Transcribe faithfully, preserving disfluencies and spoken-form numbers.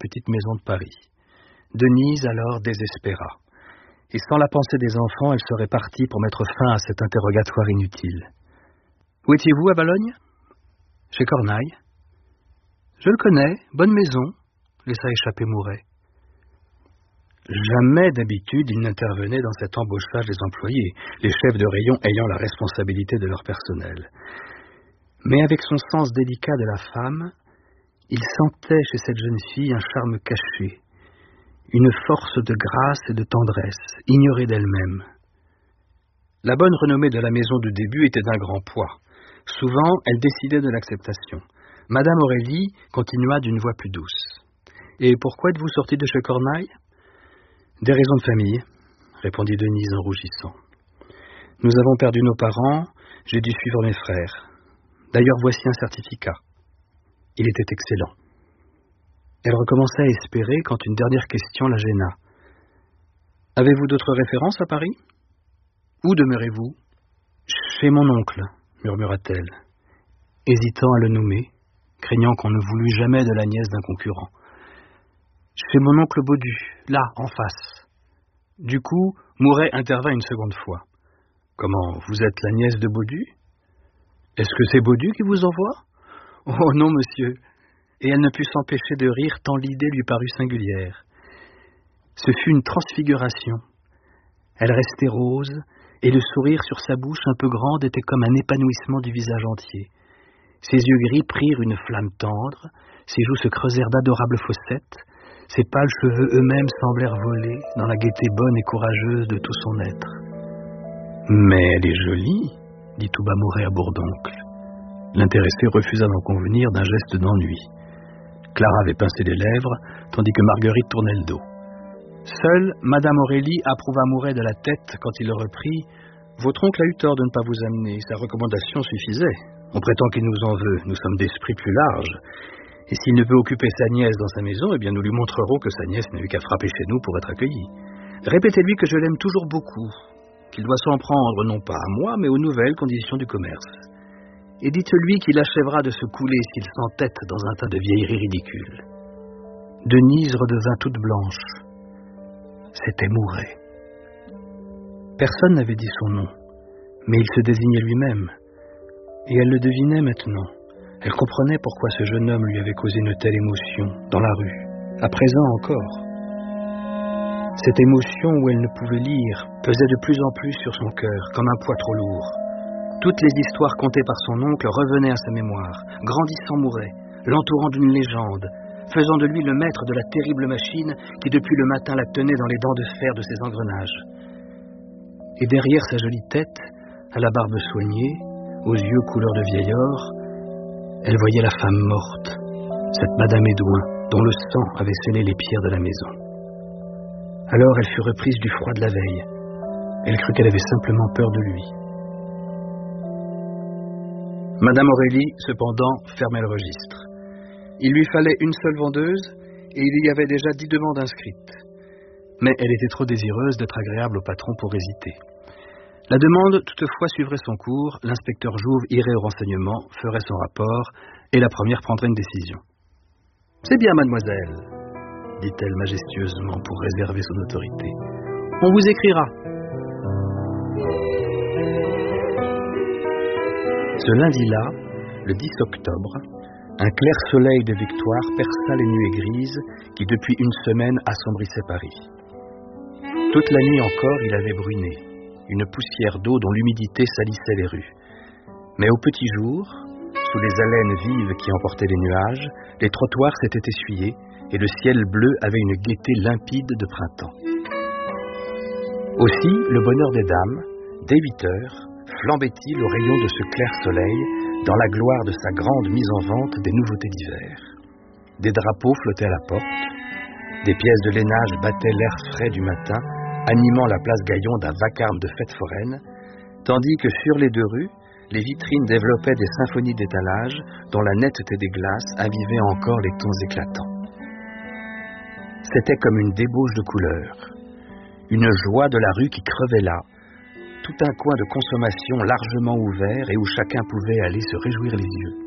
petite maison de Paris. Denise alors désespéra. Et sans la pensée des enfants, elle serait partie pour mettre fin à cet interrogatoire inutile. « Où étiez-vous à Valognes ?»« Chez Cornaille. »« Je le connais, bonne maison, » laissa échapper Mouret. Jamais d'habitude il n'intervenait dans cet embauchage des employés, les chefs de rayon ayant la responsabilité de leur personnel. Mais avec son sens délicat de la femme, il sentait chez cette jeune fille un charme caché, une force de grâce et de tendresse, ignorée d'elle-même. La bonne renommée de la maison du début était d'un grand poids. Souvent, elle décidait de l'acceptation. Madame Aurélie continua d'une voix plus douce. « Et pourquoi êtes-vous sortie de chez Cornaille ?»« Des raisons de famille, » répondit Denise en rougissant. « Nous avons perdu nos parents, j'ai dû suivre mes frères. D'ailleurs, voici un certificat. Il était excellent. » Elle recommença à espérer quand une dernière question la gêna. « Avez-vous d'autres références à Paris ? Où demeurez-vous ? » ?»« Chez mon oncle, » murmura-t-elle, hésitant à le nommer, craignant qu'on ne voulût jamais de la nièce d'un concurrent. « Chez mon oncle Baudu, là, en face. » Du coup, Mouret intervint une seconde fois. « Comment, vous êtes la nièce de Baudu ? Est-ce que c'est Baudu qui vous envoie ? » ?»« Oh non, monsieur. » Et elle ne put s'empêcher de rire tant l'idée lui parut singulière. Ce fut une transfiguration. Elle restait rose, et le sourire sur sa bouche un peu grande était comme un épanouissement du visage entier. Ses yeux gris prirent une flamme tendre, ses joues se creusèrent d'adorables fossettes, ses pâles cheveux eux-mêmes semblèrent voler dans la gaieté bonne et courageuse de tout son être. « Mais elle est jolie, » dit tout bas Mouret à Bourdoncle. L'intéressé refusa d'en convenir d'un geste d'ennui. Clara avait pincé les lèvres, tandis que Marguerite tournait le dos. Seule, Madame Aurélie approuva Mouret de la tête quand il le reprit. « Votre oncle a eu tort de ne pas vous amener, sa recommandation suffisait. On prétend qu'il nous en veut, nous sommes d'esprit plus large. Et s'il ne peut occuper sa nièce dans sa maison, eh bien nous lui montrerons que sa nièce n'a eu qu'à frapper chez nous pour être accueillie. Répétez-lui que je l'aime toujours beaucoup, qu'il doit s'en prendre non pas à moi, mais aux nouvelles conditions du commerce. Et dites-lui qu'il achèvera de se couler s'il s'entête dans un tas de vieilleries ridicules. » Denise redevint toute blanche. C'était Mouret. Personne n'avait dit son nom, mais il se désignait lui-même. Et elle le devinait maintenant. Elle comprenait pourquoi ce jeune homme lui avait causé une telle émotion, dans la rue, à présent encore. Cette émotion où elle ne pouvait lire pesait de plus en plus sur son cœur, comme un poids trop lourd. Toutes les histoires contées par son oncle revenaient à sa mémoire, grandissant Mouret, l'entourant d'une légende, faisant de lui le maître de la terrible machine qui depuis le matin la tenait dans les dents de fer de ses engrenages. Et derrière sa jolie tête, à la barbe soignée, aux yeux couleur de vieil or, elle voyait la femme morte, cette Madame Édouin, dont le sang avait scellé les pierres de la maison. Alors elle fut reprise du froid de la veille. Elle crut qu'elle avait simplement peur de lui. Madame Aurélie, cependant, fermait le registre. Il lui fallait une seule vendeuse, et il y avait déjà dix demandes inscrites. Mais elle était trop désireuse d'être agréable au patron pour hésiter. La demande, toutefois, suivrait son cours, l'inspecteur Jouve irait au renseignement, ferait son rapport, et la première prendrait une décision. « C'est bien, mademoiselle, » dit-elle majestueusement pour réserver son autorité. « On vous écrira. » Ce lundi-là, le dix octobre, un clair soleil de victoire perça les nuées grises qui, depuis une semaine, assombrissaient Paris. Toute la nuit encore, il avait bruné, une poussière d'eau dont l'humidité salissait les rues. Mais au petit jour, sous les haleines vives qui emportaient les nuages, les trottoirs s'étaient essuyés et le ciel bleu avait une gaieté limpide de printemps. Aussi, le bonheur des dames, dès huit heures, flambait-il au rayon de ce clair soleil, dans la gloire de sa grande mise en vente des nouveautés d'hiver. Des drapeaux flottaient à la porte, des pièces de lainage battaient l'air frais du matin, animant la place Gaillon d'un vacarme de fête foraine, tandis que sur les deux rues, les vitrines développaient des symphonies d'étalage dont la netteté des glaces avivait encore les tons éclatants. C'était comme une débauche de couleurs, une joie de la rue qui crevait là, tout un coin de consommation largement ouvert et où chacun pouvait aller se réjouir les yeux.